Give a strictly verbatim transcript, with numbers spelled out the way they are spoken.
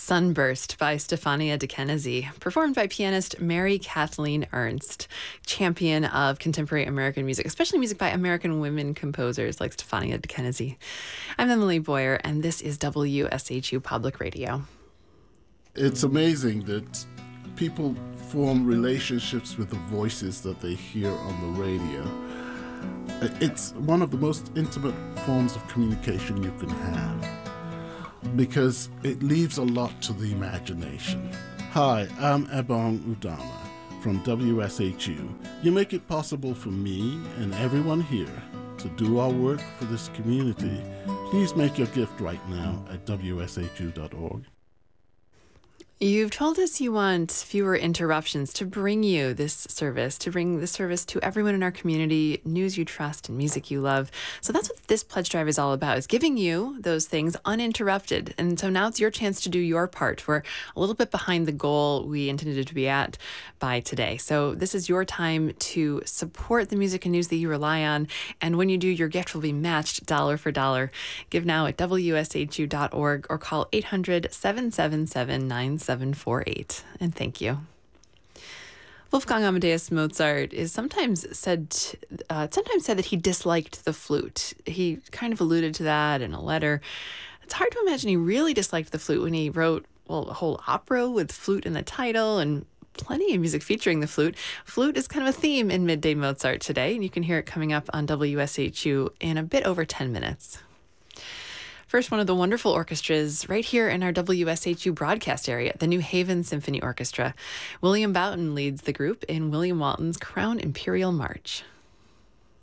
Sunburst by Stefania DeKenzie, performed by pianist Mary Kathleen Ernst, champion of contemporary American music, especially music by American women composers like Stefania DeKenzie. I'm Emily Boyer, and this is W S H U Public Radio. It's amazing that people form relationships with the voices that they hear on the radio. It's one of the most intimate forms of communication you can have, because it leaves a lot to the imagination. Hi, I'm Ebong Udama from W S H U. You make it possible for me and everyone here to do our work for this community. Please make your gift right now at W S H U dot org. You've told us you want fewer interruptions to bring you this service, to bring this service to everyone in our community, news you trust and music you love. So that's what this pledge drive is all about, is giving you those things uninterrupted. And so now it's your chance to do your part. We're a little bit behind the goal we intended to be at by today. So this is your time to support the music and news that you rely on. And when you do, your gift will be matched dollar for dollar. Give now at W S H U dot org or call eight hundred, seven seven seven, nine seven four eight. And thank you. Wolfgang Amadeus Mozart is sometimes said uh, sometimes said that he disliked the flute. He kind of alluded to that in a letter. It's hard to imagine he really disliked the flute when he wrote, well, a whole opera with flute in the title and plenty of music featuring the flute. Flute is kind of a theme in Midday Mozart today, and you can hear it coming up on W S H U in a bit over ten minutes. First, one of the wonderful orchestras right here in our W S H U broadcast area, the New Haven Symphony Orchestra. William Boughton leads the group in William Walton's Crown Imperial March.